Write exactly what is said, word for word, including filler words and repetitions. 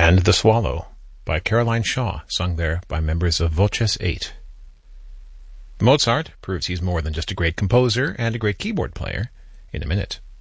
and The Swallow by Caroline Shaw, sung there by members of Voces eight. Mozart proves he's more than just a great composer and a great keyboard player in a minute.